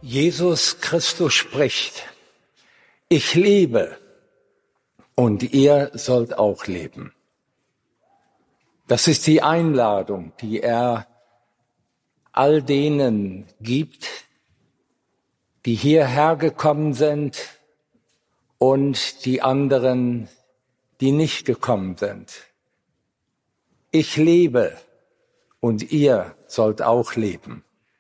Jesus Christus spricht: Ich lebe und ihr sollt auch leben. Das ist die Einladung, die er all denen gibt, die hierher gekommen sind und die anderen, die nicht gekommen sind. Ich lebe und ihr sollt auch leben.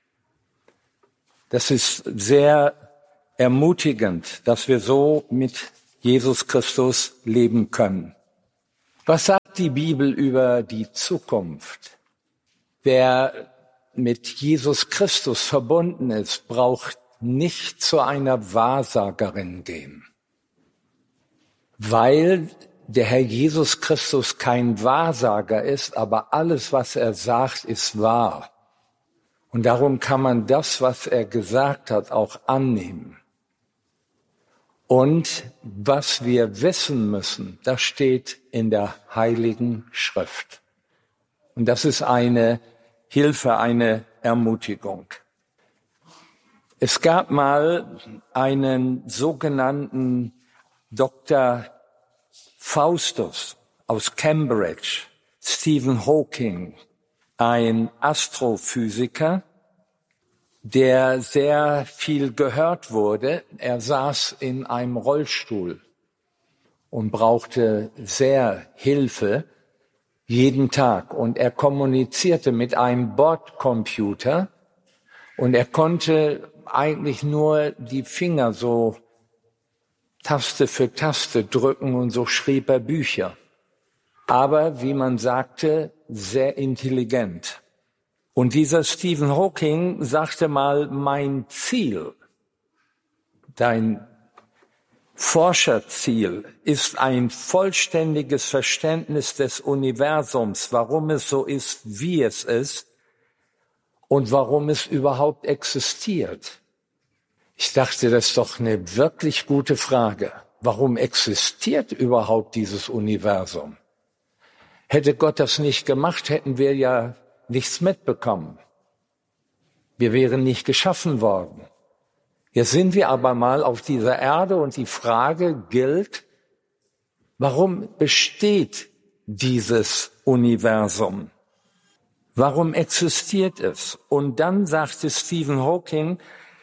Das ist sehr ermutigend, dass wir so mit Jesus Christus leben können. Was sagt die Bibel über die Zukunft? Wer mit Jesus Christus verbunden ist, braucht nicht zu einer Wahrsagerin gehen, weil der Herr Jesus Christus kein Wahrsager ist, aber alles, was er sagt, ist wahr. Und darum kann man das, was er gesagt hat, auch annehmen. Und was wir wissen müssen, das steht in der Heiligen Schrift. Und das ist eine Hilfe, eine Ermutigung. Es gab mal einen sogenannten Dr. Faustus aus Cambridge, Stephen Hawking, ein Astrophysiker, der sehr viel gehört wurde. Er saß in einem Rollstuhl und brauchte sehr Hilfe jeden Tag. Und er kommunizierte mit einem Bordcomputer und er konnte eigentlich nur die Finger so Taste für Taste drücken und so schrieb er Bücher. Aber, wie man sagte, sehr intelligent. Und dieser Stephen Hawking sagte mal: Mein Ziel, dein Forscherziel ist ein vollständiges Verständnis des Universums, warum es so ist, wie es ist und warum es überhaupt existiert. Ich dachte, das ist doch eine wirklich gute Frage. Warum existiert überhaupt dieses Universum? Hätte Gott das nicht gemacht, hätten wir ja nichts mitbekommen. Wir wären nicht geschaffen worden. Jetzt sind wir aber mal auf dieser Erde und die Frage gilt: Warum besteht dieses Universum? Warum existiert es? Und dann sagte Stephen Hawking,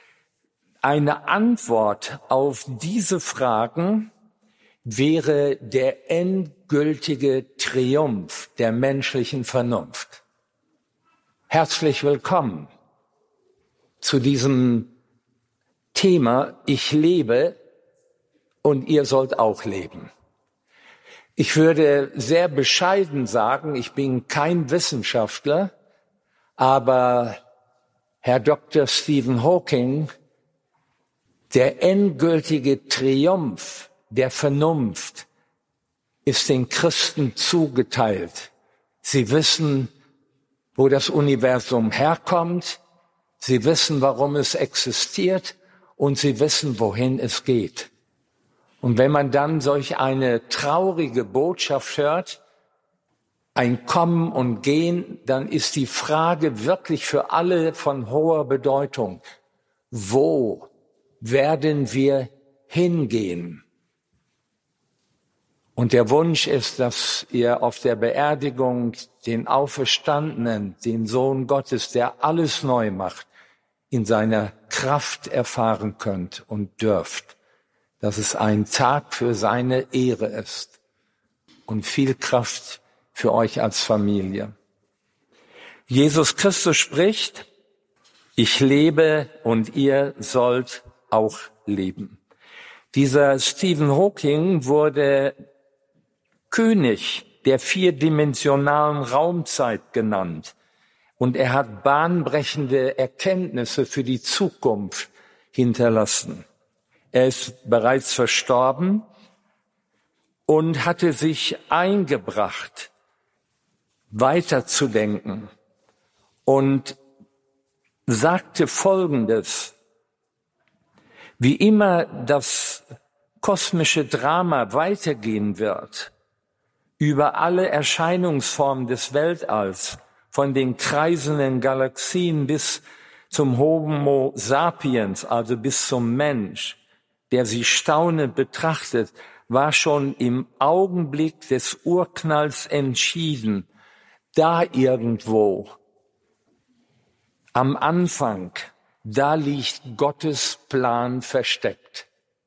eine Antwort auf diese Fragen wäre der endgültige Triumph der menschlichen Vernunft. Herzlich willkommen zu diesem Thema: Ich lebe und ihr sollt auch leben. Ich würde sehr bescheiden sagen, ich bin kein Wissenschaftler, aber Herr Dr. Stephen Hawking, der endgültige Triumph der Vernunft ist den Christen zugeteilt. Sie wissen, wo das Universum herkommt, sie wissen, warum es existiert und sie wissen, wohin es geht. Und wenn man dann solch eine traurige Botschaft hört, ein Kommen und Gehen, dann ist die Frage wirklich für alle von hoher Bedeutung: Wo werden wir hingehen? Und der Wunsch ist, dass ihr auf der Beerdigung den Auferstandenen, den Sohn Gottes, der alles neu macht, in seiner Kraft erfahren könnt und dürft. Dass es ein Tag für seine Ehre ist und viel Kraft für euch als Familie. Jesus Christus spricht: Ich lebe und ihr sollt auch leben. Dieser Stephen Hawking wurde König der vierdimensionalen Raumzeit genannt. Und er hat bahnbrechende Erkenntnisse für die Zukunft hinterlassen. Er ist bereits verstorben und hatte sich eingebracht, weiterzudenken und sagte Folgendes: Wie immer das kosmische Drama weitergehen wird, über alle Erscheinungsformen des Weltalls, von den kreisenden Galaxien bis zum Homo sapiens, also bis zum Mensch, der sie staunend betrachtet, war schon im Augenblick des Urknalls entschieden, da irgendwo am Anfang, da liegt Gottes Plan versteckt.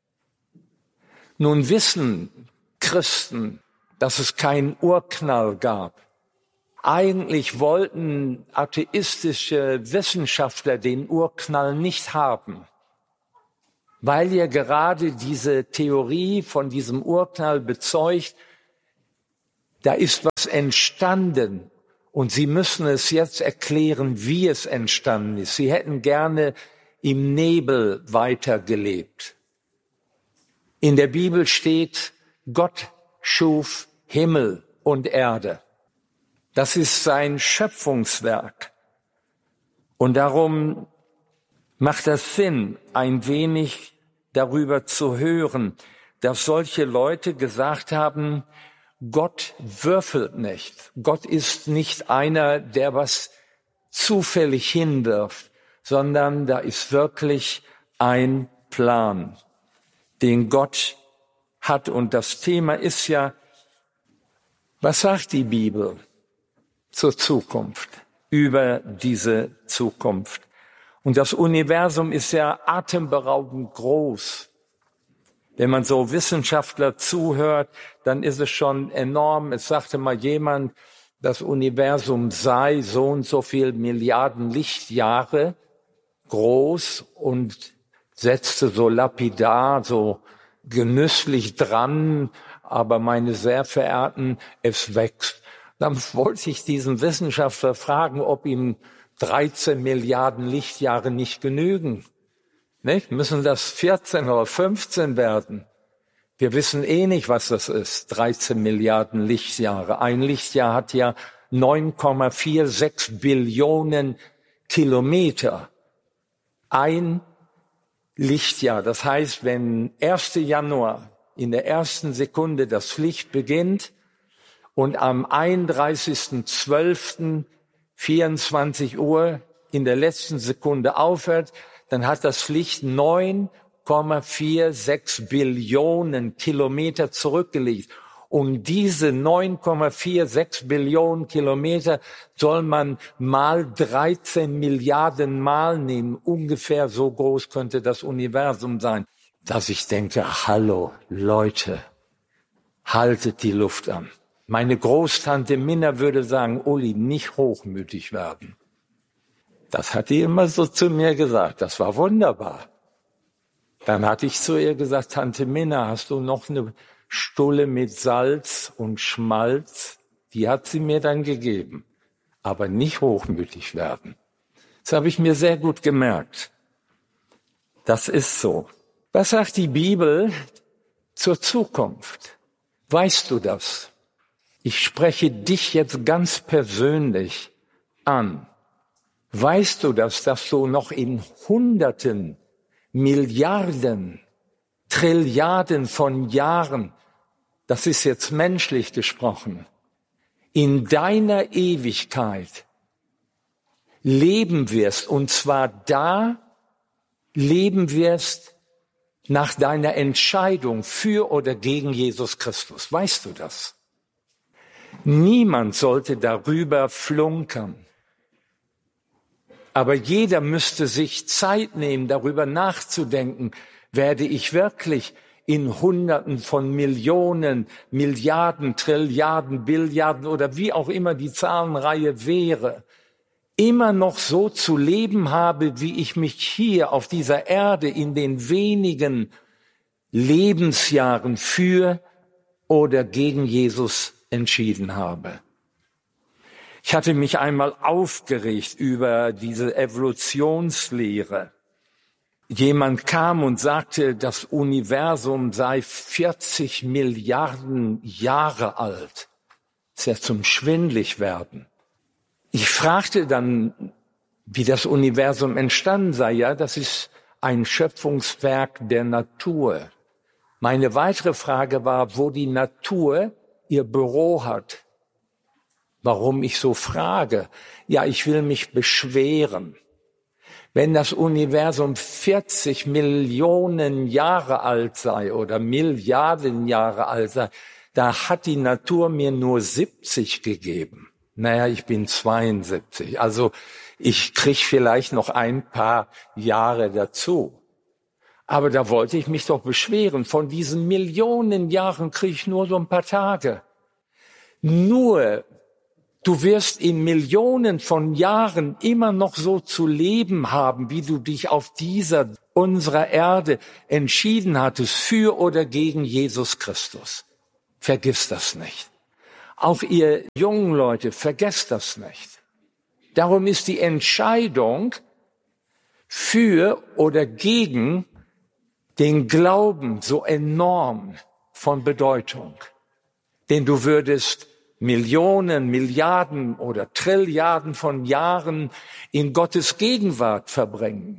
Nun wissen Christen, dass es keinen Urknall gab. Eigentlich wollten atheistische Wissenschaftler den Urknall nicht haben, weil ja gerade diese Theorie von diesem Urknall bezeugt, da ist was entstanden und sie müssen es jetzt erklären, wie es entstanden ist. Sie hätten gerne im Nebel weitergelebt. In der Bibel steht, Gott schuf Himmel und Erde. Das ist sein Schöpfungswerk. Und darum macht das Sinn, ein wenig darüber zu hören, dass solche Leute gesagt haben, Gott würfelt nicht. Gott ist nicht einer, der was zufällig hinwirft, sondern da ist wirklich ein Plan, den Gott hat. Und das Thema ist ja, was sagt die Bibel zur Zukunft, über diese Zukunft? Und das Universum ist ja atemberaubend groß. Wenn man so Wissenschaftler zuhört, dann ist es schon enorm. Es sagte mal jemand, das Universum sei so und so viel Milliarden Lichtjahre groß und setzte so lapidar, so genüsslich dran, aber meine sehr verehrten, es wächst. Dann wollte ich diesen Wissenschaftler fragen, ob ihm 13 Milliarden Lichtjahre nicht genügen. Nicht? Müssen das 14 oder 15 werden? Wir wissen eh nicht, was das ist, 13 Milliarden Lichtjahre. Ein Lichtjahr hat ja 9,46 Billionen Kilometer. Ein Lichtjahr. Das heißt, wenn 1. Januar in der ersten Sekunde das Licht beginnt und am 31.12.24 Uhr in der letzten Sekunde aufhört, dann hat das Licht 9,46 Billionen Kilometer zurückgelegt. Und diese 9,46 Billionen Kilometer soll man mal 13 Milliarden Mal nehmen. Ungefähr so groß könnte das Universum sein. Dass ich denke, hallo Leute, haltet die Luft an. Meine Großtante Minna würde sagen, Uli, nicht hochmütig werden. Das hat die immer so zu mir gesagt. Das war wunderbar. Dann hatte ich zu ihr gesagt, Tante Minna, hast du noch eine Stulle mit Salz und Schmalz? Die hat sie mir dann gegeben. Aber nicht hochmütig werden. Das habe ich mir sehr gut gemerkt. Das ist so. Was sagt die Bibel zur Zukunft? Weißt du das? Ich spreche dich jetzt ganz persönlich an. Weißt du das, dass du noch in Hunderten, Milliarden, Trilliarden von Jahren, das ist jetzt menschlich gesprochen, in deiner Ewigkeit leben wirst, und zwar da leben wirst nach deiner Entscheidung für oder gegen Jesus Christus. Weißt du das? Niemand sollte darüber flunkern. Aber jeder müsste sich Zeit nehmen, darüber nachzudenken, werde ich wirklich in Hunderten von Millionen, Milliarden, Trilliarden, Billiarden oder wie auch immer die Zahlenreihe wäre, immer noch so zu leben habe, wie ich mich hier auf dieser Erde in den wenigen Lebensjahren für oder gegen Jesus entschieden habe. Ich hatte mich einmal aufgeregt über diese Evolutionslehre. Jemand kam und sagte, das Universum sei 40 Milliarden Jahre alt. Das ist ja zum schwindlig werden. Ich fragte dann, wie das Universum entstanden sei. Ja, das ist ein Schöpfungswerk der Natur. Meine weitere Frage war, wo die Natur ihr Büro hat. Warum ich so frage? Ja, ich will mich beschweren. Wenn das Universum 40 Millionen Jahre alt sei oder Milliarden Jahre alt sei, da hat die Natur mir nur 70 gegeben. Naja, ich bin 72, also ich krieg vielleicht noch ein paar Jahre dazu. Aber da wollte ich mich doch beschweren. Von diesen Millionen Jahren kriege ich nur so ein paar Tage. Nur, du wirst in Millionen von Jahren immer noch so zu leben haben, wie du dich auf unserer Erde entschieden hattest, für oder gegen Jesus Christus. Vergiss das nicht. Auch ihr jungen Leute, vergesst das nicht. Darum ist die Entscheidung für oder gegen den Glauben so enorm von Bedeutung. Denn du würdest Millionen, Milliarden oder Trilliarden von Jahren in Gottes Gegenwart verbringen.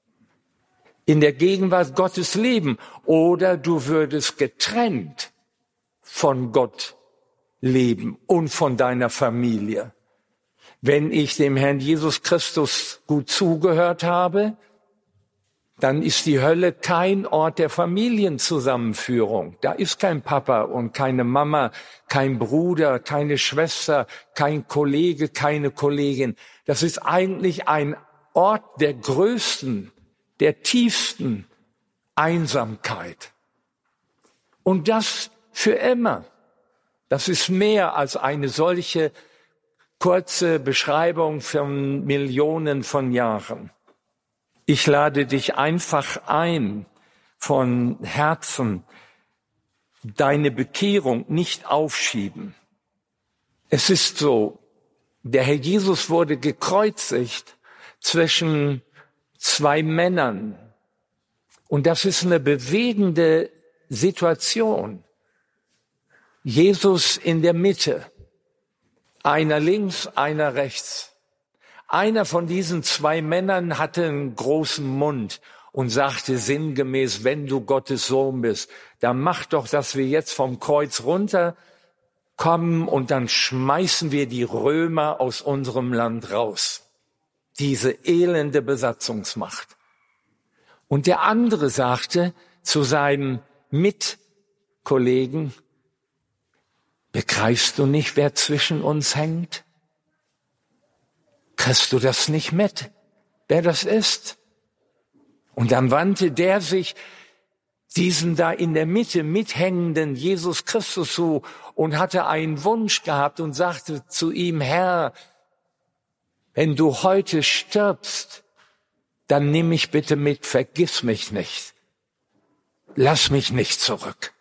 In der Gegenwart Gottes leben. Oder du würdest getrennt von Gott leben und von deiner Familie. Wenn ich dem Herrn Jesus Christus gut zugehört habe, dann ist die Hölle kein Ort der Familienzusammenführung. Da ist kein Papa und keine Mama, kein Bruder, keine Schwester, kein Kollege, keine Kollegin. Das ist eigentlich ein Ort der größten, der tiefsten Einsamkeit. Und das für immer. Das ist mehr als eine solche kurze Beschreibung von Millionen von Jahren. Ich lade dich einfach ein, von Herzen deine Bekehrung nicht aufschieben. Es ist so, der Herr Jesus wurde gekreuzigt zwischen zwei Männern. Und das ist eine bewegende Situation. Jesus in der Mitte, einer links, einer rechts. Einer von diesen zwei Männern hatte einen großen Mund und sagte sinngemäß, wenn du Gottes Sohn bist, dann mach doch, dass wir jetzt vom Kreuz runterkommen und dann schmeißen wir die Römer aus unserem Land raus. Diese elende Besatzungsmacht. Und der andere sagte zu seinem Mitkollegen, begreifst du nicht, wer zwischen uns hängt? Kriegst du das nicht mit, wer das ist? Und dann wandte der sich diesen da in der Mitte mithängenden Jesus Christus zu und hatte einen Wunsch gehabt und sagte zu ihm, Herr, wenn du heute stirbst, dann nimm mich bitte mit, vergiss mich nicht. Lass mich nicht zurück.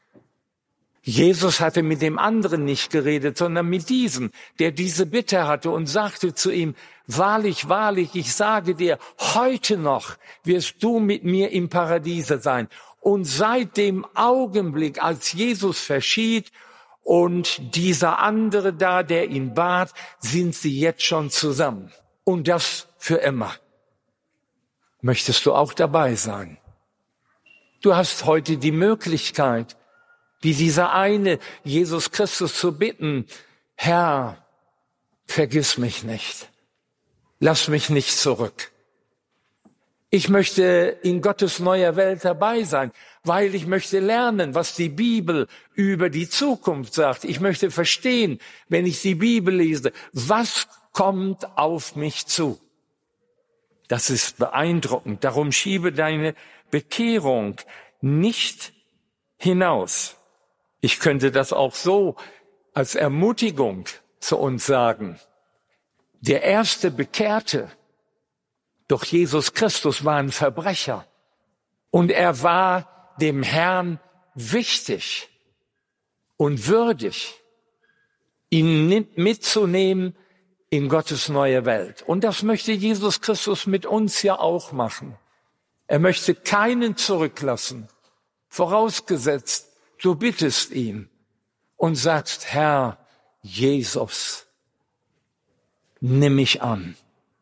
Jesus hatte mit dem anderen nicht geredet, sondern mit diesem, der diese Bitte hatte und sagte zu ihm, wahrlich, wahrlich, ich sage dir, heute noch wirst du mit mir im Paradiese sein. Und seit dem Augenblick, als Jesus verschied und dieser andere da, der ihn bat, sind sie jetzt schon zusammen. Und das für immer. Möchtest du auch dabei sein? Du hast heute die Möglichkeit, wie dieser eine Jesus Christus zu bitten, Herr, vergiss mich nicht, lass mich nicht zurück. Ich möchte in Gottes neuer Welt dabei sein, weil ich möchte lernen, was die Bibel über die Zukunft sagt. Ich möchte verstehen, wenn ich die Bibel lese, was kommt auf mich zu. Das ist beeindruckend. Darum schiebe deine Bekehrung nicht hinaus. Ich könnte das auch so als Ermutigung zu uns sagen. Der erste Bekehrte durch Jesus Christus war ein Verbrecher. Und er war dem Herrn wichtig und würdig, ihn mitzunehmen in Gottes neue Welt. Und das möchte Jesus Christus mit uns ja auch machen. Er möchte keinen zurücklassen, vorausgesetzt, du bittest ihn und sagst, Herr Jesus, nimm mich an.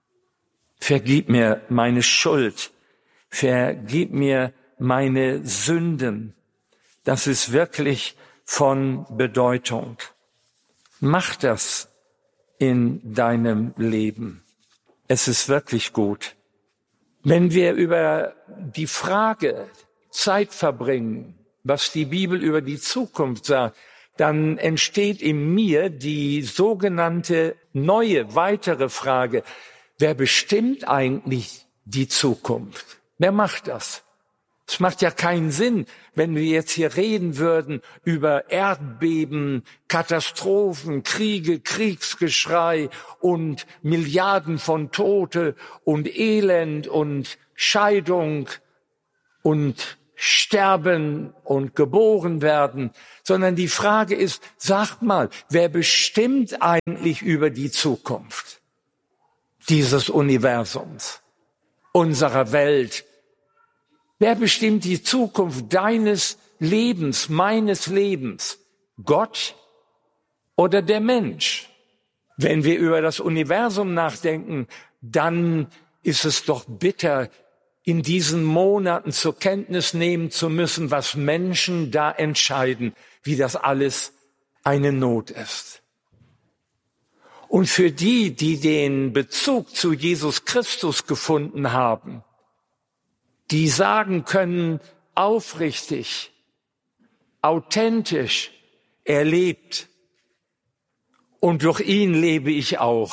Vergib mir meine Schuld. Vergib mir meine Sünden. Das ist wirklich von Bedeutung. Mach das in deinem Leben. Es ist wirklich gut. Wenn wir über die Frage Zeit verbringen, was die Bibel über die Zukunft sagt, dann entsteht in mir die sogenannte neue, weitere Frage: Wer bestimmt eigentlich die Zukunft? Wer macht das? Es macht ja keinen Sinn, wenn wir jetzt hier reden würden über Erdbeben, Katastrophen, Kriege, Kriegsgeschrei und Milliarden von Tote und Elend und Scheidung und Sterben und geboren werden, sondern die Frage ist, sag mal, wer bestimmt eigentlich über die Zukunft dieses Universums, unserer Welt? Wer bestimmt die Zukunft deines Lebens, meines Lebens? Gott oder der Mensch? Wenn wir über das Universum nachdenken, dann ist es doch bitter, in diesen Monaten zur Kenntnis nehmen zu müssen, was Menschen da entscheiden, wie das alles eine Not ist. Und für die, die den Bezug zu Jesus Christus gefunden haben, die sagen können, aufrichtig, authentisch, er lebt und durch ihn lebe ich auch.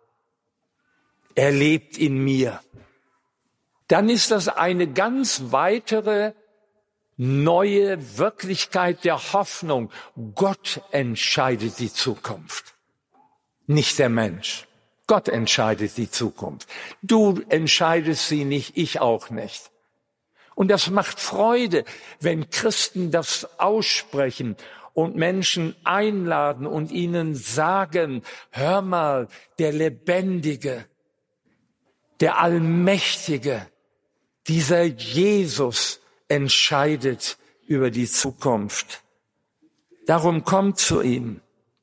Er lebt in mir. Dann ist das eine ganz weitere, neue Wirklichkeit der Hoffnung. Gott entscheidet die Zukunft, nicht der Mensch. Gott entscheidet die Zukunft. Du entscheidest sie nicht, ich auch nicht. Und das macht Freude, wenn Christen das aussprechen und Menschen einladen und ihnen sagen, hör mal, der Lebendige, der Allmächtige, dieser Jesus entscheidet über die Zukunft. Darum kommt zu ihm.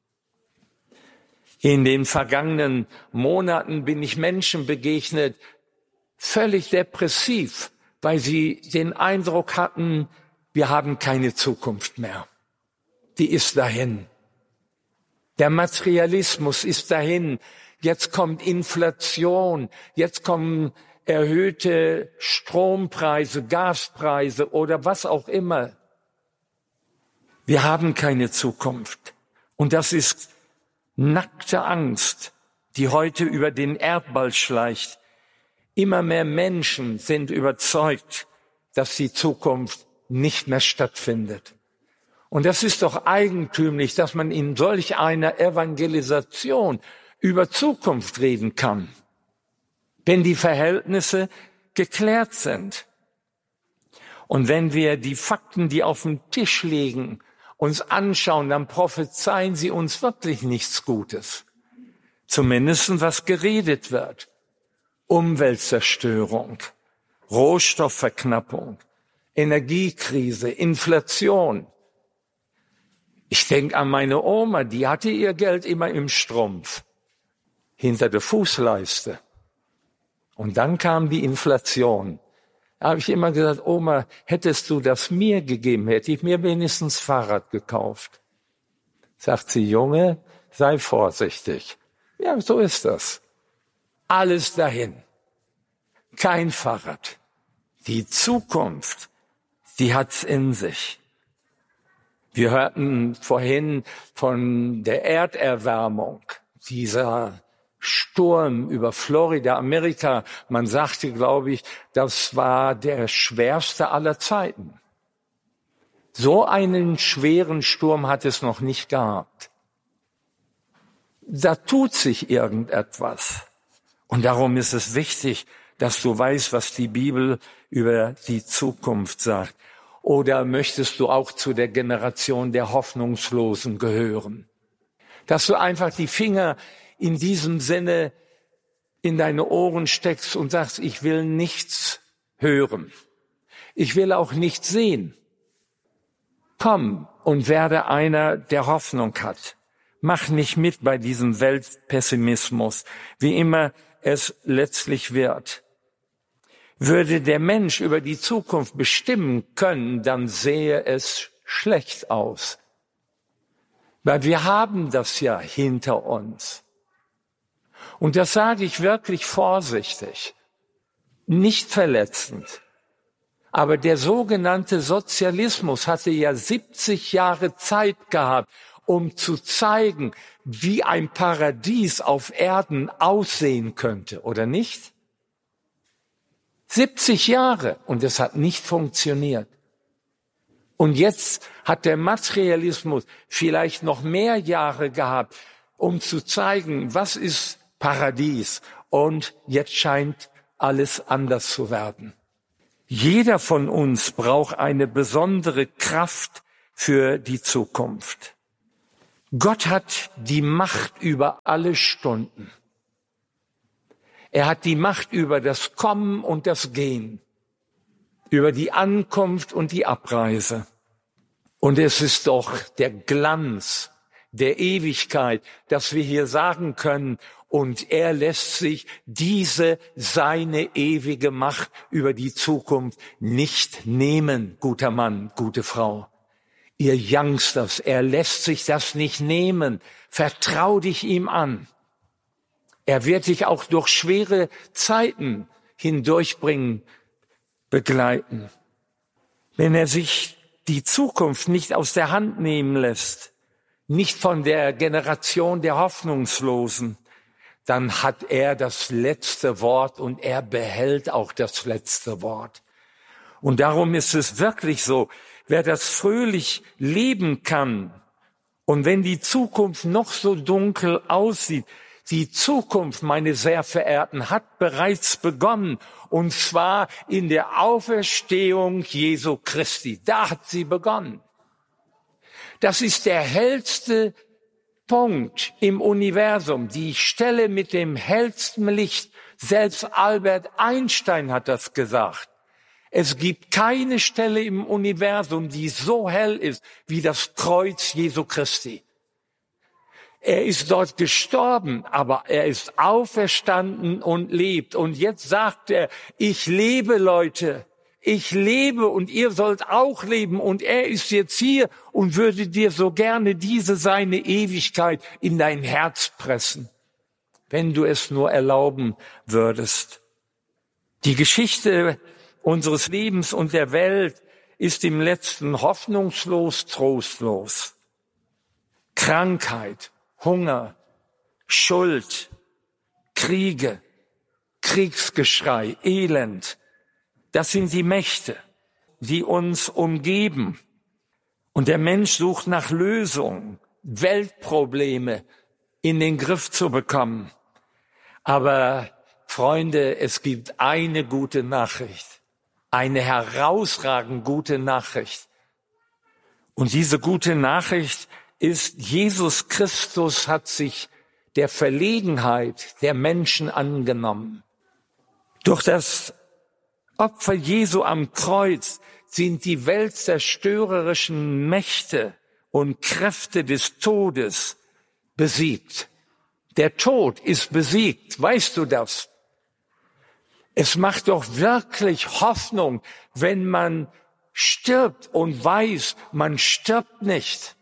In den vergangenen Monaten bin ich Menschen begegnet, völlig depressiv, weil sie den Eindruck hatten, wir haben keine Zukunft mehr. Die ist dahin. Der Materialismus ist dahin. Jetzt kommt Inflation, jetzt kommen erhöhte Strompreise, Gaspreise oder was auch immer. Wir haben keine Zukunft. Und das ist nackte Angst, die heute über den Erdball schleicht. Immer mehr Menschen sind überzeugt, dass die Zukunft nicht mehr stattfindet. Und das ist doch eigentümlich, dass man in solch einer Evangelisation über Zukunft reden kann, wenn die Verhältnisse geklärt sind. Und wenn wir die Fakten, die auf den Tisch liegen, uns anschauen, dann prophezeien sie uns wirklich nichts Gutes. Zumindest was geredet wird. Umweltzerstörung, Rohstoffverknappung, Energiekrise, Inflation. Ich denke an meine Oma, die hatte ihr Geld immer im Strumpf, hinter der Fußleiste. Und dann kam die Inflation. Da habe ich immer gesagt, Oma, hättest du das mir gegeben, hätte ich mir wenigstens Fahrrad gekauft. Sagt sie, Junge, sei vorsichtig. Ja, so ist das. Alles dahin. Kein Fahrrad. Die Zukunft, die hat's in sich. Wir hörten vorhin von der Erderwärmung, dieser Sturm über Florida, Amerika. Man sagte, glaube ich, das war der schwerste aller Zeiten. So einen schweren Sturm hat es noch nicht gehabt. Da tut sich irgendetwas. Und darum ist es wichtig, dass du weißt, was die Bibel über die Zukunft sagt. Oder möchtest du auch zu der Generation der Hoffnungslosen gehören? Dass du einfach die Finger in diesem Sinne in deine Ohren steckst und sagst, ich will nichts hören. Ich will auch nichts sehen. Komm und werde einer, der Hoffnung hat. Mach nicht mit bei diesem Weltpessimismus, wie immer es letztlich wird. Würde der Mensch über die Zukunft bestimmen können, dann sähe es schlecht aus. Weil wir haben das ja hinter uns. Und das sage ich wirklich vorsichtig. nicht verletzend. Aber der sogenannte Sozialismus hatte ja 70 Jahre Zeit gehabt, um zu zeigen, wie ein Paradies auf Erden aussehen könnte, oder nicht? 70 Jahre, und es hat nicht funktioniert. Und jetzt hat der Materialismus vielleicht noch mehr Jahre gehabt, um zu zeigen, was ist Paradies. Und jetzt scheint alles anders zu werden. Jeder von uns braucht eine besondere Kraft für die Zukunft. Gott hat die Macht über alle Stunden. Er hat die Macht über das Kommen und das Gehen, über die Ankunft und die Abreise. Und es ist doch der Glanz der Ewigkeit, dass wir hier sagen können, und er lässt sich diese, seine ewige Macht über die Zukunft nicht nehmen, guter Mann, gute Frau. Ihr Youngsters, er lässt sich das nicht nehmen. Vertrau dich ihm an. Er wird dich auch durch schwere Zeiten hindurchbringen, begleiten. Wenn er sich die Zukunft nicht aus der Hand nehmen lässt, nicht von der Generation der Hoffnungslosen, dann hat er das letzte Wort und er behält auch das letzte Wort. Und darum ist es wirklich so, wer das fröhlich leben kann und wenn die Zukunft noch so dunkel aussieht, die Zukunft, meine sehr Verehrten, hat bereits begonnen, und zwar in der Auferstehung Jesu Christi. Da hat sie begonnen. Das ist der hellste Punkt im Universum, die Stelle mit dem hellsten Licht. Selbst Albert Einstein hat das gesagt. Es gibt keine Stelle im Universum, die so hell ist wie das Kreuz Jesu Christi. Er ist dort gestorben, aber er ist auferstanden und lebt. Und jetzt sagt er, ich lebe, Leute, ich lebe und ihr sollt auch leben. Und er ist jetzt hier und würde dir so gerne diese seine Ewigkeit in dein Herz pressen, wenn du es nur erlauben würdest. Die Geschichte unseres Lebens und der Welt ist im Letzten hoffnungslos, trostlos. Krankheit, Hunger, Schuld, Kriege, Kriegsgeschrei, Elend, das sind die Mächte, die uns umgeben. Und der Mensch sucht nach Lösungen, Weltprobleme in den Griff zu bekommen. Aber Freunde, es gibt eine gute Nachricht, eine herausragend gute Nachricht. Und diese gute Nachricht ist, Jesus Christus hat sich der Verlegenheit der Menschen angenommen. Durch das Opfer Jesu am Kreuz sind die weltzerstörerischen Mächte und Kräfte des Todes besiegt. Der Tod ist besiegt, weißt du das? Es macht doch wirklich Hoffnung, wenn man stirbt und weiß, man stirbt nicht.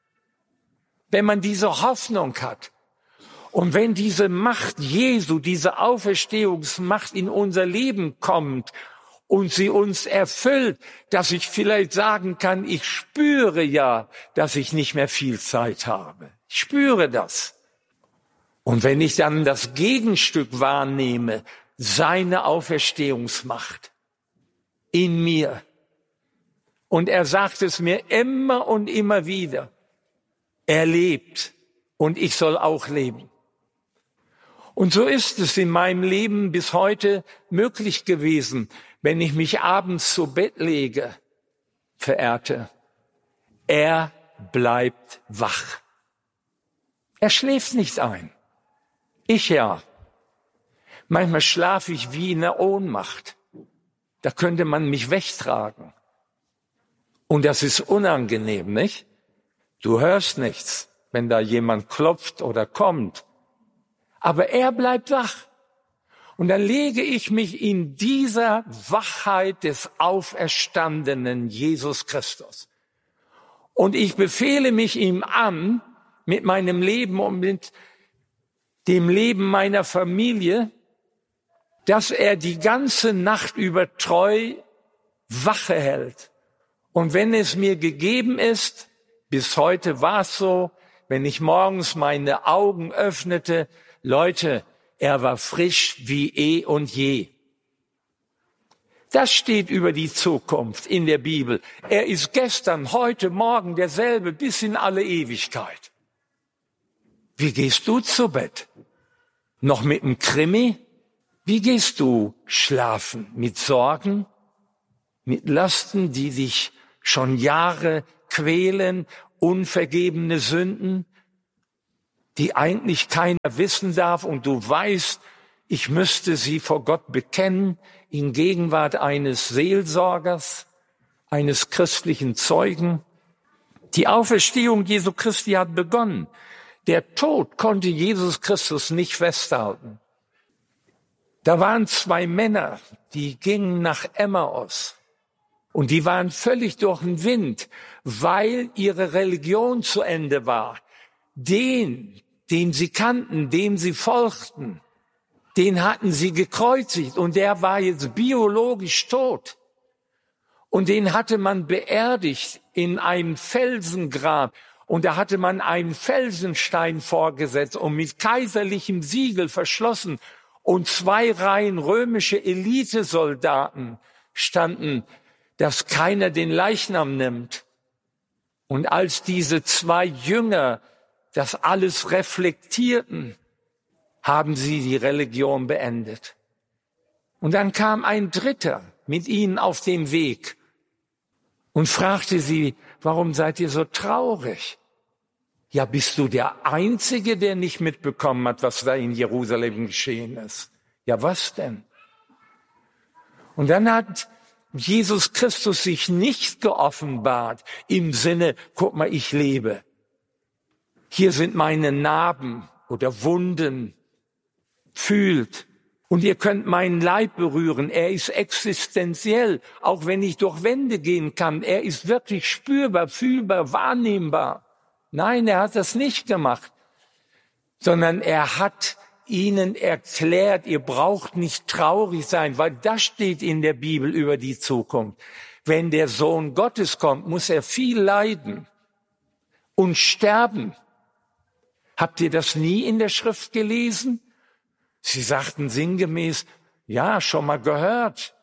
Wenn man diese Hoffnung hat und wenn diese Macht Jesu, diese Auferstehungsmacht in unser Leben kommt und sie uns erfüllt, dass ich vielleicht sagen kann, ich spüre ja, dass ich nicht mehr viel Zeit habe. Ich spüre das. Und wenn ich dann das Gegenstück wahrnehme, seine Auferstehungsmacht in mir, und er sagt es mir immer und immer wieder, er lebt und ich soll auch leben. Und so ist es in meinem Leben bis heute möglich gewesen, wenn ich mich abends zu Bett lege, Verehrte. Er bleibt wach. Er schläft nicht ein. Ich ja. Manchmal schlafe ich wie in der Ohnmacht. Da könnte man mich wegtragen. Und das ist unangenehm, nicht? Du hörst nichts, wenn da jemand klopft oder kommt. Aber er bleibt wach. Und dann lege ich mich in dieser Wachheit des auferstandenen Jesus Christus. Und ich befehle mich ihm an, mit meinem Leben und mit dem Leben meiner Familie, dass er die ganze Nacht über treu Wache hält. Und wenn es mir gegeben ist, bis heute war es so, wenn ich morgens meine Augen öffnete, Leute, er war frisch wie eh und je. Das steht über die Zukunft in der Bibel. Er ist gestern, heute, morgen derselbe bis in alle Ewigkeit. Wie gehst du zu Bett? Noch mit einem Krimi? Wie gehst du schlafen? Mit Sorgen? Mit Lasten, die dich schon Jahre quälen? Unvergebene Sünden, die eigentlich keiner wissen darf und du weißt, ich müsste sie vor Gott bekennen, in Gegenwart eines Seelsorgers, eines christlichen Zeugen. Die Auferstehung Jesu Christi hat begonnen. Der Tod konnte Jesus Christus nicht festhalten. Da waren 2 Männer, die gingen nach Emmaus. Und die waren völlig durch den Wind, weil ihre Religion zu Ende war. Den sie kannten, dem sie folgten, den hatten sie gekreuzigt und der war jetzt biologisch tot. Und den hatte man beerdigt in einem Felsengrab. Und da hatte man einen Felsenstein vorgesetzt und mit kaiserlichem Siegel verschlossen. Und 2 Reihen römische Elitesoldaten standen, dass keiner den Leichnam nimmt. Und als diese 2 Jünger das alles reflektierten, haben sie die Religion beendet. Und dann kam ein Dritter mit ihnen auf dem Weg und fragte sie, warum seid ihr so traurig? Ja, bist du der Einzige, der nicht mitbekommen hat, was da in Jerusalem geschehen ist? Ja, was denn? Und dann hat Jesus Christus sich nicht geoffenbart im Sinne, guck mal, ich lebe. Hier sind meine Narben oder Wunden. Fühlt. Und ihr könnt meinen Leib berühren. Er ist existenziell, auch wenn ich durch Wände gehen kann. Er ist wirklich spürbar, fühlbar, wahrnehmbar. Nein, er hat das nicht gemacht, sondern er hat ihnen erklärt, ihr braucht nicht traurig sein, weil das steht in der Bibel über die Zukunft. Wenn der Sohn Gottes kommt, muss er viel leiden und sterben. Habt ihr das nie in der Schrift gelesen? Sie sagten sinngemäß, ja, schon mal gehört,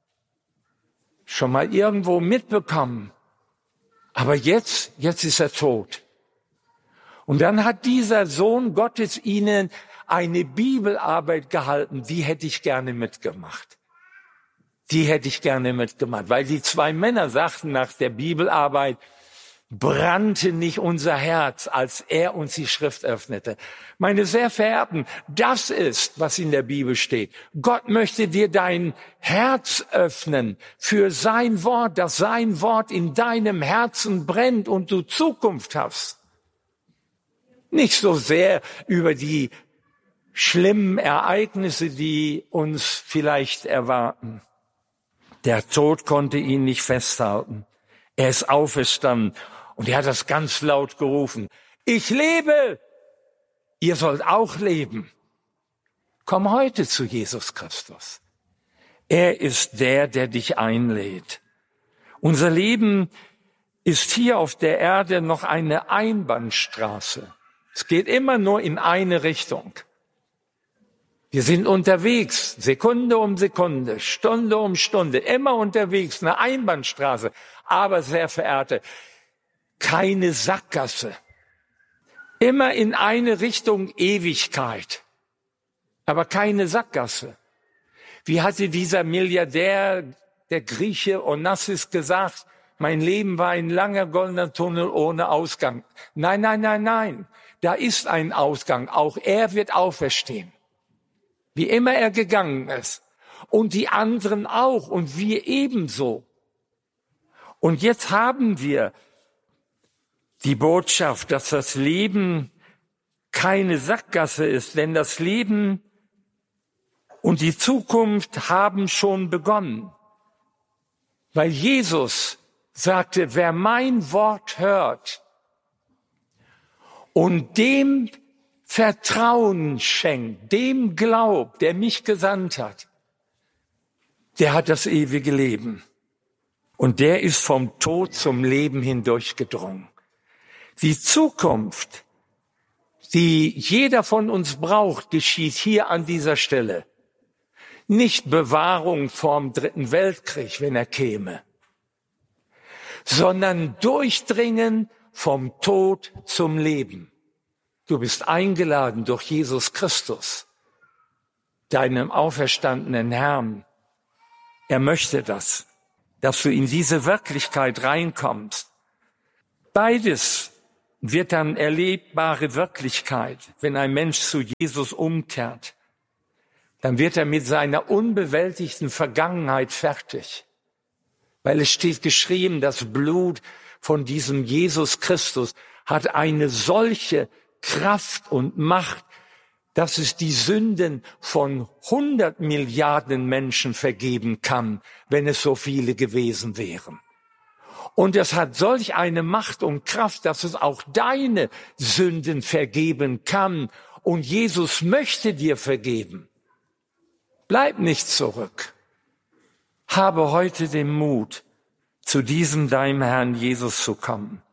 schon mal irgendwo mitbekommen. Aber jetzt ist er tot. Und dann hat dieser Sohn Gottes ihnen eine Bibelarbeit gehalten, die hätte ich gerne mitgemacht. Die hätte ich gerne mitgemacht, weil die 2 Männer sagten nach der Bibelarbeit, brannte nicht unser Herz, als er uns die Schrift öffnete. Meine sehr Verehrten, das ist, was in der Bibel steht. Gott möchte dir dein Herz öffnen für sein Wort, dass sein Wort in deinem Herzen brennt und du Zukunft hast. Nicht so sehr über die schlimmen Ereignisse, die uns vielleicht erwarten. Der Tod konnte ihn nicht festhalten. Er ist auferstanden. Und er hat das ganz laut gerufen. Ich lebe! Ihr sollt auch leben. Komm heute zu Jesus Christus. Er ist der dich einlädt. Unser Leben ist hier auf der Erde noch eine Einbahnstraße. Es geht immer nur in eine Richtung. Wir sind unterwegs, Sekunde um Sekunde, Stunde um Stunde, immer unterwegs, eine Einbahnstraße. Aber, sehr Verehrte, keine Sackgasse. Immer in eine Richtung Ewigkeit, aber keine Sackgasse. Wie hatte dieser Milliardär, der Grieche Onassis, gesagt, mein Leben war ein langer goldener Tunnel ohne Ausgang. Nein, nein, nein, nein, da ist ein Ausgang. Auch er wird auferstehen, wie immer er gegangen ist. Und die anderen auch und wir ebenso. Und jetzt haben wir die Botschaft, dass das Leben keine Sackgasse ist, denn das Leben und die Zukunft haben schon begonnen. Weil Jesus sagte, wer mein Wort hört und dem Vertrauen schenkt, dem glaubt, der mich gesandt hat, der hat das ewige Leben. Und der ist vom Tod zum Leben hindurchgedrungen. Die Zukunft, die jeder von uns braucht, geschieht hier an dieser Stelle. Nicht Bewahrung vorm Dritten Weltkrieg, wenn er käme, sondern Durchdringen vom Tod zum Leben. Du bist eingeladen durch Jesus Christus, deinem auferstandenen Herrn. Er möchte das, dass du in diese Wirklichkeit reinkommst. Beides wird dann erlebbare Wirklichkeit, wenn ein Mensch zu Jesus umkehrt. Dann wird er mit seiner unbewältigten Vergangenheit fertig. Weil es steht geschrieben, das Blut von diesem Jesus Christus hat eine solche Kraft und Macht, dass es die Sünden von 100 Milliarden Menschen vergeben kann, wenn es so viele gewesen wären. Und es hat solch eine Macht und Kraft, dass es auch deine Sünden vergeben kann. Und Jesus möchte dir vergeben. Bleib nicht zurück. Habe heute den Mut, zu diesem deinem Herrn Jesus zu kommen.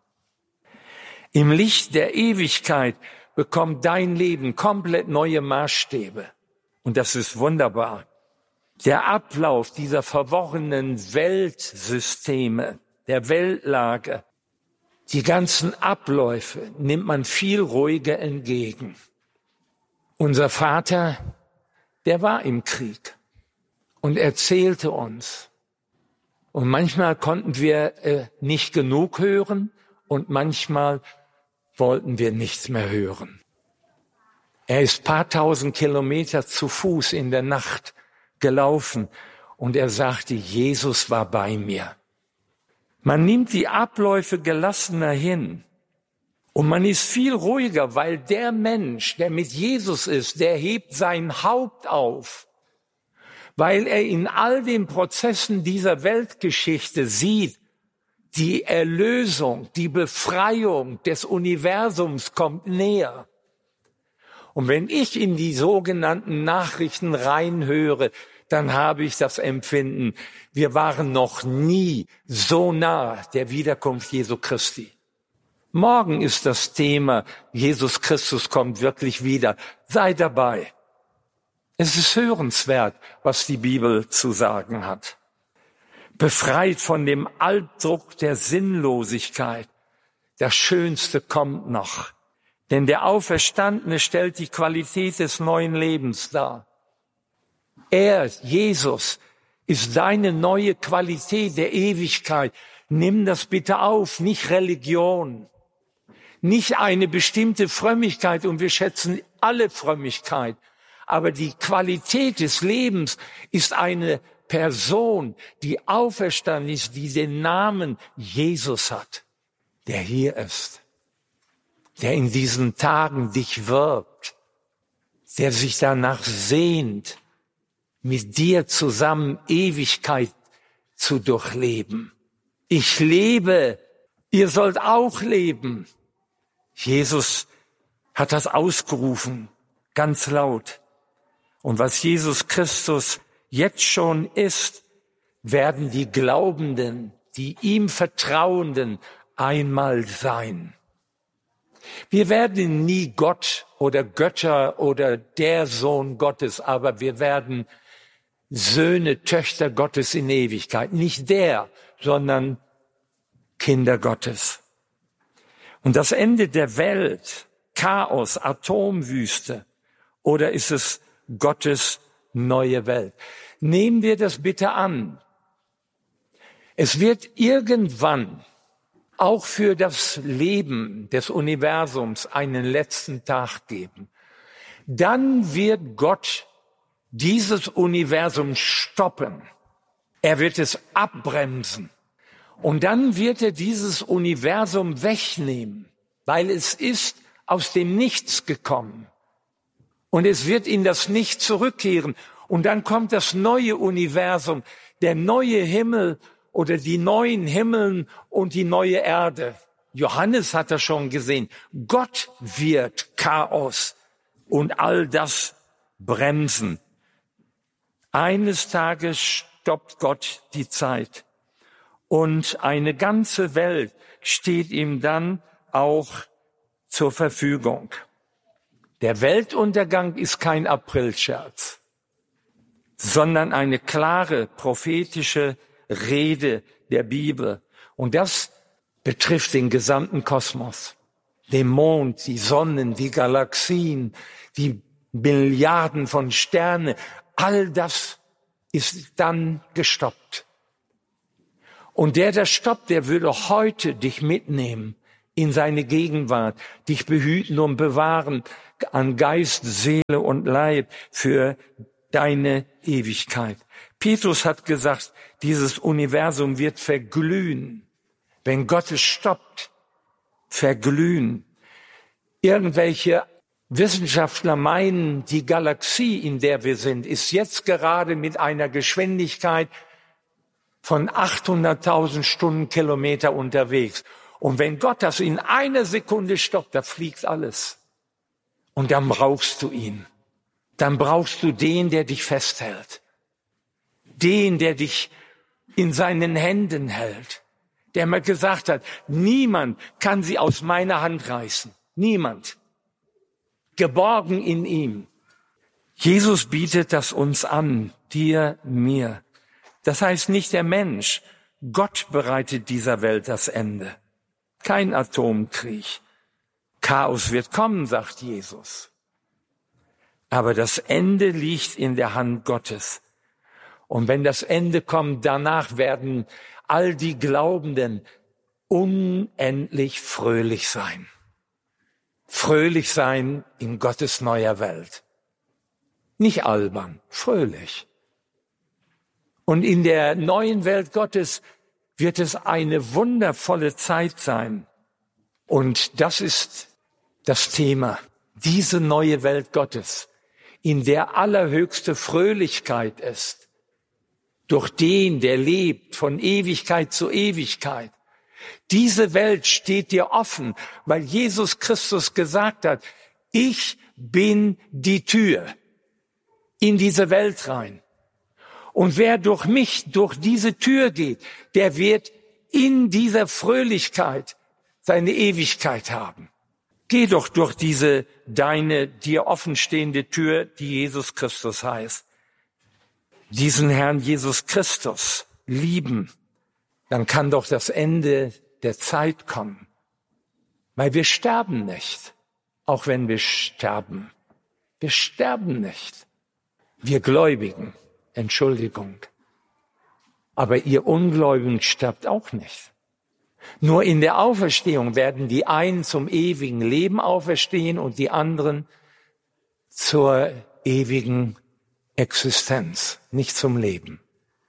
Im Licht der Ewigkeit bekommt dein Leben komplett neue Maßstäbe. Und das ist wunderbar. Der Ablauf dieser verworrenen Weltsysteme, der Weltlage, die ganzen Abläufe nimmt man viel ruhiger entgegen. Unser Vater, der war im Krieg und erzählte uns. Und manchmal konnten wir nicht genug hören und manchmal wollten wir nichts mehr hören. Er ist paar tausend Kilometer zu Fuß in der Nacht gelaufen und er sagte, Jesus war bei mir. Man nimmt die Abläufe gelassener hin und man ist viel ruhiger, weil der Mensch, der mit Jesus ist, der hebt sein Haupt auf, weil er in all den Prozessen dieser Weltgeschichte sieht, die Erlösung, die Befreiung des Universums kommt näher. Und wenn ich in die sogenannten Nachrichten reinhöre, dann habe ich das Empfinden, wir waren noch nie so nah der Wiederkunft Jesu Christi. Morgen ist das Thema, Jesus Christus kommt wirklich wieder. Sei dabei. Es ist hörenswert, was die Bibel zu sagen hat. Befreit von dem Albdruck der Sinnlosigkeit. Das Schönste kommt noch. Denn der Auferstandene stellt die Qualität des neuen Lebens dar. Er, Jesus, ist deine neue Qualität der Ewigkeit. Nimm das bitte auf, nicht Religion, nicht eine bestimmte Frömmigkeit, und wir schätzen alle Frömmigkeit. Aber die Qualität des Lebens ist eine Person, die auferstanden ist, die den Namen Jesus hat, der hier ist, der in diesen Tagen dich wirbt, der sich danach sehnt, mit dir zusammen Ewigkeit zu durchleben. Ich lebe, ihr sollt auch leben. Jesus hat das ausgerufen, ganz laut. Und was Jesus Christus jetzt schon ist, werden die Glaubenden, die ihm Vertrauenden einmal sein. Wir werden nie Gott oder Götter oder der Sohn Gottes, aber wir werden Söhne, Töchter Gottes in Ewigkeit. Nicht der, sondern Kinder Gottes. Und das Ende der Welt, Chaos, Atomwüste, oder ist es Gottes neue Welt? Nehmen wir das bitte an. Es wird irgendwann auch für das Leben des Universums einen letzten Tag geben. Dann wird Gott dieses Universum stoppen. Er wird es abbremsen. Und dann wird er dieses Universum wegnehmen, weil es ist aus dem Nichts gekommen. Und es wird in das Nichts zurückkehren. Und dann kommt das neue Universum, der neue Himmel oder die neuen Himmeln und die neue Erde. Johannes hat das schon gesehen. Gott wird Chaos und all das bremsen. Eines Tages stoppt Gott die Zeit. Und eine ganze Welt steht ihm dann auch zur Verfügung. Der Weltuntergang ist kein Aprilscherz, sondern eine klare prophetische Rede der Bibel. Und das betrifft den gesamten Kosmos. Den Mond, die Sonnen, die Galaxien, die Milliarden von Sternen. All das ist dann gestoppt. Und der das stoppt, der würde heute dich mitnehmen in seine Gegenwart, dich behüten und bewahren an Geist, Seele und Leib für deine Ewigkeit. Petrus hat gesagt, dieses Universum wird verglühen. Wenn Gott es stoppt, verglühen. Irgendwelche Wissenschaftler meinen, die Galaxie, in der wir sind, ist jetzt gerade mit einer Geschwindigkeit von 800.000 Stundenkilometer unterwegs. Und wenn Gott das in einer Sekunde stoppt, da fliegt alles. Und dann brauchst du ihn. Dann brauchst du den, der dich festhält. Den, der dich in seinen Händen hält. Der mir gesagt hat, niemand kann sie aus meiner Hand reißen. Niemand. Geborgen in ihm. Jesus bietet das uns an, dir, mir. Das heißt nicht der Mensch. Gott bereitet dieser Welt das Ende. Kein Atomkrieg. Chaos wird kommen, sagt Jesus. Aber das Ende liegt in der Hand Gottes. Und wenn das Ende kommt, danach werden all die Glaubenden unendlich fröhlich sein. Fröhlich sein in Gottes neuer Welt. Nicht albern, fröhlich. Und in der neuen Welt Gottes wird es eine wundervolle Zeit sein. Und das ist das Thema, diese neue Welt Gottes, in der allerhöchste Fröhlichkeit ist. Durch den, der lebt von Ewigkeit zu Ewigkeit. Diese Welt steht dir offen, weil Jesus Christus gesagt hat, ich bin die Tür in diese Welt rein. Und wer durch mich, durch diese Tür geht, der wird in dieser Fröhlichkeit seine Ewigkeit haben. Geh doch durch diese dir offenstehende Tür, die Jesus Christus heißt. Diesen Herrn Jesus Christus lieben, dann kann doch das Ende der Zeit kommen. Weil wir sterben nicht, auch wenn wir sterben. Wir sterben nicht. Wir Gläubigen, Entschuldigung. Aber ihr Ungläubigen sterbt auch nicht. Nur in der Auferstehung werden die einen zum ewigen Leben auferstehen und die anderen zur ewigen Existenz, nicht zum Leben.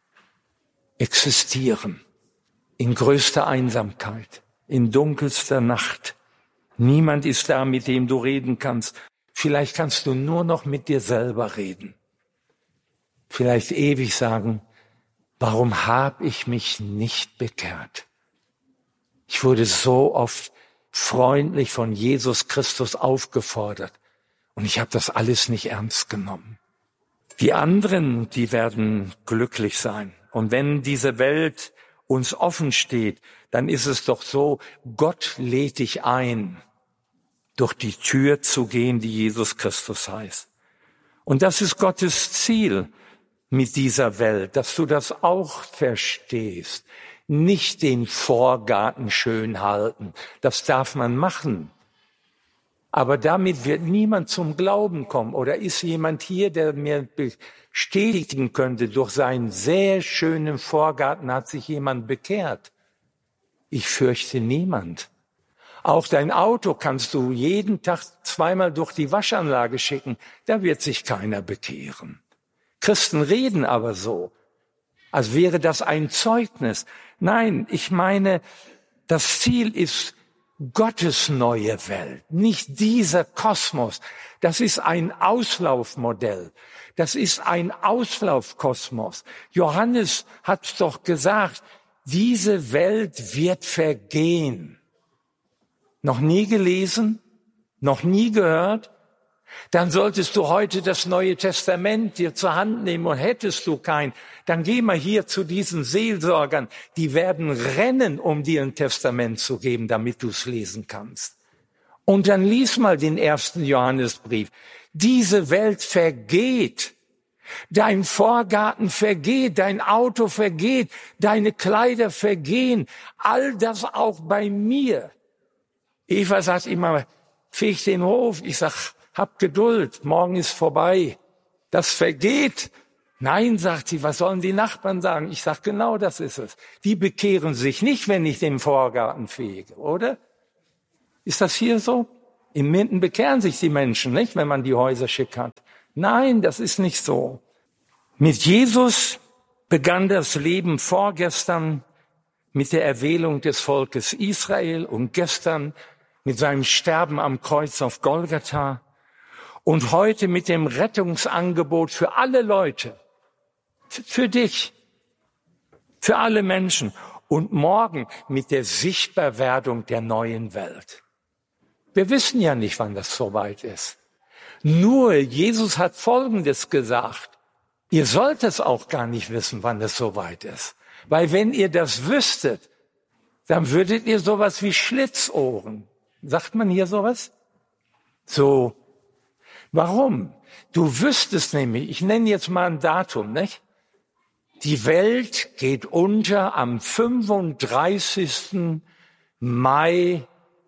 Existieren in größter Einsamkeit, in dunkelster Nacht. Niemand ist da, mit dem du reden kannst. Vielleicht kannst du nur noch mit dir selber reden. Vielleicht ewig sagen, warum habe ich mich nicht bekehrt? Ich wurde so oft freundlich von Jesus Christus aufgefordert und ich habe das alles nicht ernst genommen. Die anderen, die werden glücklich sein. Und wenn diese Welt uns offen steht, dann ist es doch so, Gott lädt dich ein, durch die Tür zu gehen, die Jesus Christus heißt. Und das ist Gottes Ziel mit dieser Welt, dass du das auch verstehst. Nicht den Vorgarten schön halten, das darf man machen. Aber damit wird niemand zum Glauben kommen. Oder ist jemand hier, der mir bestätigen könnte, durch seinen sehr schönen Vorgarten hat sich jemand bekehrt? Ich fürchte niemand. Auch dein Auto kannst du jeden Tag zweimal durch die Waschanlage schicken, da wird sich keiner bekehren. Christen reden aber so, als wäre das ein Zeugnis. Nein, ich meine, das Ziel ist Gottes neue Welt, nicht dieser Kosmos. Das ist ein Auslaufmodell. Das ist ein Auslaufkosmos. Johannes hat doch gesagt, diese Welt wird vergehen. Noch nie gelesen, noch nie gehört, Dann solltest du heute das Neue Testament dir zur Hand nehmen und hättest du kein, dann geh mal hier zu diesen Seelsorgern, die werden rennen, um dir ein Testament zu geben, damit du es lesen kannst. Und dann lies mal den 1. Johannesbrief. Diese Welt vergeht. Dein Vorgarten vergeht, dein Auto vergeht, deine Kleider vergehen. All das auch bei mir. Eva sagt immer, feg den Hof. Ich sag, hab Geduld, morgen ist vorbei. Das vergeht. Nein, sagt sie, was sollen die Nachbarn sagen? Ich sag, genau das ist es. Die bekehren sich nicht, wenn ich den Vorgarten fege, oder? Ist das hier so? In Minden bekehren sich die Menschen, nicht, wenn man die Häuser schick hat. Nein, das ist nicht so. Mit Jesus begann das Leben vorgestern mit der Erwählung des Volkes Israel und gestern mit seinem Sterben am Kreuz auf Golgatha und heute mit dem Rettungsangebot für alle Leute, für dich, für alle Menschen und morgen mit der Sichtbarwerdung der neuen Welt. Wir wissen ja nicht, wann das soweit ist. Nur Jesus hat Folgendes gesagt. Ihr sollt es auch gar nicht wissen, wann es soweit ist. Weil wenn ihr das wüsstet, dann würdet ihr sowas wie Schlitzohren. Sagt man hier sowas? So. Warum? Du wüsstest nämlich, ich nenne jetzt mal ein Datum, nicht? Die Welt geht unter am 35. Mai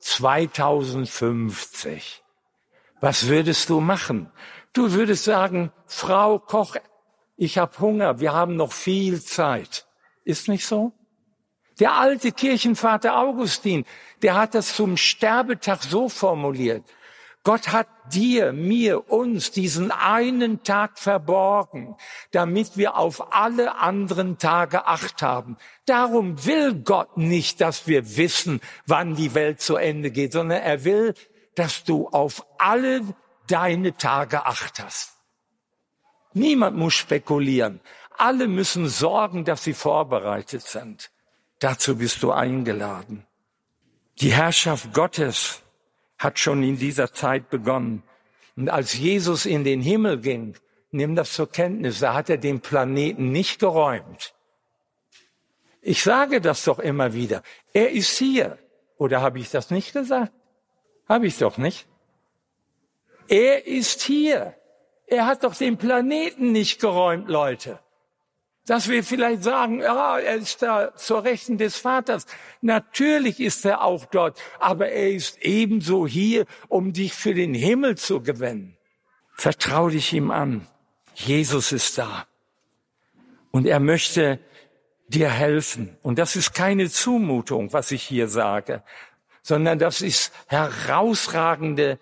2050. Was würdest du machen? Du würdest sagen, Frau Koch, ich habe Hunger, wir haben noch viel Zeit. Ist nicht so? Der alte Kirchenvater Augustin, der hat das zum Sterbetag so formuliert. Gott hat dir, mir, uns diesen einen Tag verborgen, damit wir auf alle anderen Tage Acht haben. Darum will Gott nicht, dass wir wissen, wann die Welt zu Ende geht, sondern er will, dass du auf alle deine Tage Acht hast. Niemand muss spekulieren. Alle müssen sorgen, dass sie vorbereitet sind. Dazu bist du eingeladen. Die Herrschaft Gottes hat schon in dieser Zeit begonnen. Und als Jesus in den Himmel ging, nimm das zur Kenntnis, da hat er den Planeten nicht geräumt. Ich sage das doch immer wieder. Er ist hier. Oder habe ich das nicht gesagt? Habe ich doch nicht. Er ist hier. Er hat doch den Planeten nicht geräumt, Leute. Dass wir vielleicht sagen, ja, er ist da zur Rechten des Vaters. Natürlich ist er auch dort, aber er ist ebenso hier, um dich für den Himmel zu gewinnen. Vertrau dich ihm an. Jesus ist da. Und er möchte dir helfen. Und das ist keine Zumutung, was ich hier sage, sondern das ist herausragende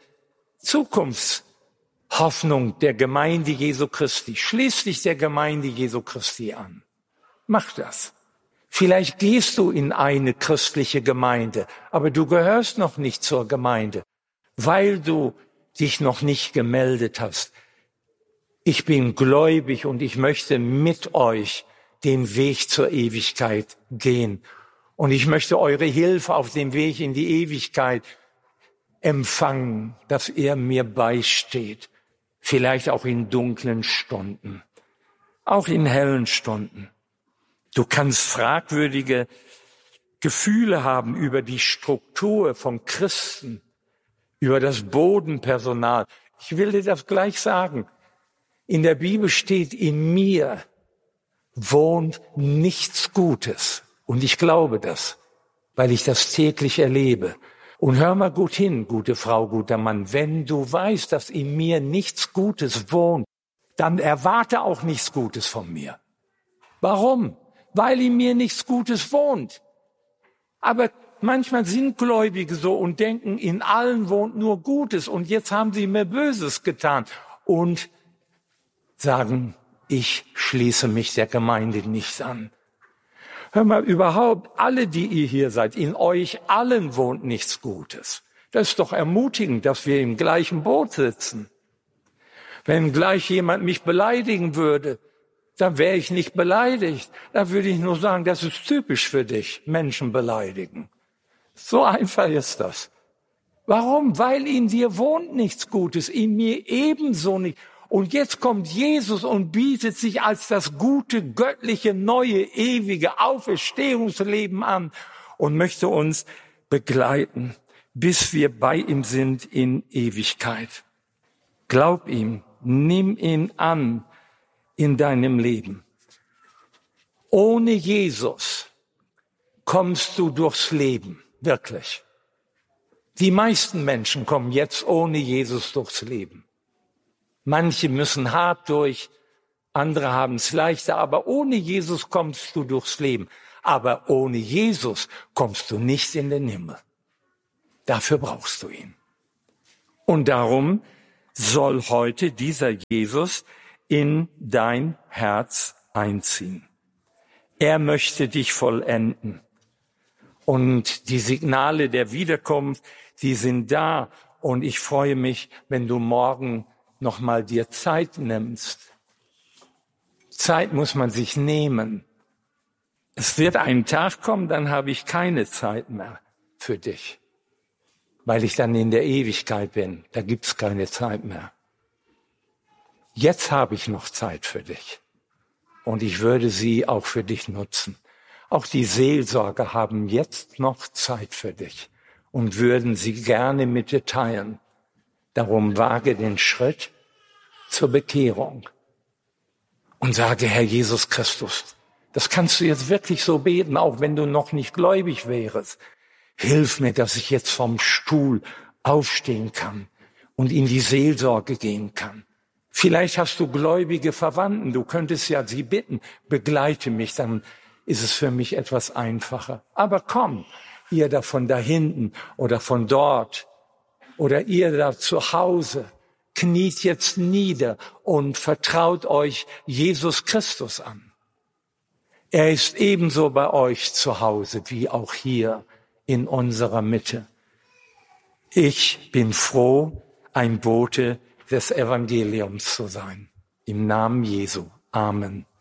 Zukunftshoffnung der Gemeinde Jesu Christi. Schließ dich der Gemeinde Jesu Christi an. Mach das. Vielleicht gehst du in eine christliche Gemeinde, aber du gehörst noch nicht zur Gemeinde, weil du dich noch nicht gemeldet hast. Ich bin gläubig und ich möchte mit euch den Weg zur Ewigkeit gehen. Und ich möchte eure Hilfe auf dem Weg in die Ewigkeit empfangen, dass er mir beisteht. Vielleicht auch in dunklen Stunden, auch in hellen Stunden. Du kannst fragwürdige Gefühle haben über die Struktur von Christen, über das Bodenpersonal. Ich will dir das gleich sagen. In der Bibel steht, in mir wohnt nichts Gutes. Und ich glaube das, weil ich das täglich erlebe. Und hör mal gut hin, gute Frau, guter Mann. Wenn du weißt, dass in mir nichts Gutes wohnt, dann erwarte auch nichts Gutes von mir. Warum? Weil in mir nichts Gutes wohnt. Aber manchmal sind Gläubige so und denken, in allen wohnt nur Gutes und jetzt haben sie mir Böses getan und sagen, ich schließe mich der Gemeinde nicht an. Hör mal, überhaupt, alle, die ihr hier seid, in euch allen wohnt nichts Gutes. Das ist doch ermutigend, dass wir im gleichen Boot sitzen. Wenn gleich jemand mich beleidigen würde, dann wäre ich nicht beleidigt. Dann würde ich nur sagen, das ist typisch für dich, Menschen beleidigen. So einfach ist das. Warum? Weil in dir wohnt nichts Gutes, in mir ebenso nicht. Und jetzt kommt Jesus und bietet sich als das gute, göttliche, neue, ewige Auferstehungsleben an und möchte uns begleiten, bis wir bei ihm sind in Ewigkeit. Glaub ihm, nimm ihn an in deinem Leben. Ohne Jesus kommst du durchs Leben, wirklich. Die meisten Menschen kommen jetzt ohne Jesus durchs Leben. Manche müssen hart durch, andere haben es leichter, aber ohne Jesus kommst du durchs Leben. Aber ohne Jesus kommst du nicht in den Himmel. Dafür brauchst du ihn. Und darum soll heute dieser Jesus in dein Herz einziehen. Er möchte dich vollenden. Und die Signale der Wiederkunft, die sind da. Und ich freue mich, wenn du morgen nochmal dir Zeit nimmst. Zeit muss man sich nehmen. Es wird ein Tag kommen, dann habe ich keine Zeit mehr für dich, weil ich dann in der Ewigkeit bin. Da gibt's keine Zeit mehr. Jetzt habe ich noch Zeit für dich und ich würde sie auch für dich nutzen. Auch die Seelsorger haben jetzt noch Zeit für dich und würden sie gerne mit dir teilen. Darum wage den Schritt zur Bekehrung und sage, Herr Jesus Christus, das kannst du jetzt wirklich so beten, auch wenn du noch nicht gläubig wärst. Hilf mir, dass ich jetzt vom Stuhl aufstehen kann und in die Seelsorge gehen kann. Vielleicht hast du gläubige Verwandten, du könntest ja sie bitten, begleite mich, dann ist es für mich etwas einfacher. Aber komm, ihr da von da hinten oder von dort oder ihr da zu Hause, kniet jetzt nieder und vertraut euch Jesus Christus an. Er ist ebenso bei euch zu Hause wie auch hier in unserer Mitte. Ich bin froh, ein Bote des Evangeliums zu sein. Im Namen Jesu. Amen.